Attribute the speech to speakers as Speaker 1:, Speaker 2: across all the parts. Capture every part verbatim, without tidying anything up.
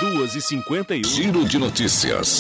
Speaker 1: duas e cinquenta e um.
Speaker 2: Giro de notícias.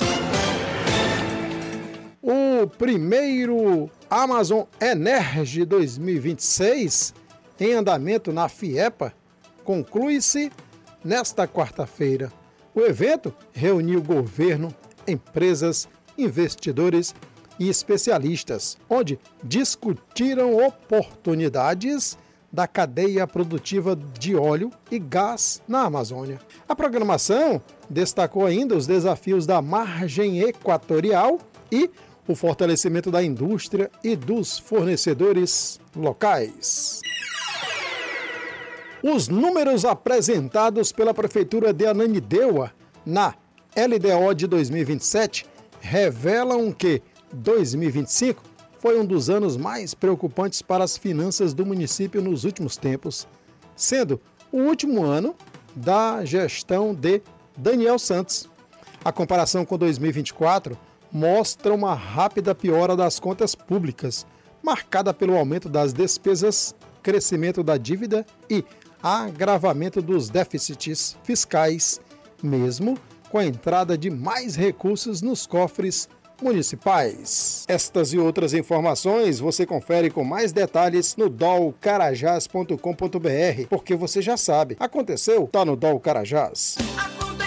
Speaker 3: O primeiro Amazon Energy dois mil e vinte e seis, em andamento na FIEPA, conclui-se nesta quarta-feira. O evento reuniu governo, empresas, investidores e especialistas, onde discutiram oportunidades da cadeia produtiva de óleo e gás na Amazônia. A programação destacou ainda os desafios da margem equatorial e o fortalecimento da indústria e dos fornecedores locais. Os números apresentados pela Prefeitura de Ananindeua na L D O de dois mil e vinte e sete revelam que dois mil e vinte e cinco foi um dos anos mais preocupantes para as finanças do município nos últimos tempos, sendo o último ano da gestão de Daniel Santos. A comparação com dois mil e vinte e quatro mostra uma rápida piora das contas públicas, marcada pelo aumento das despesas, crescimento da dívida e agravamento dos déficits fiscais, mesmo com a entrada de mais recursos nos cofres municipais. Estas e outras informações você confere com mais detalhes no dol carajás ponto com ponto br, porque você já sabe, aconteceu, tá no Dol Carajás.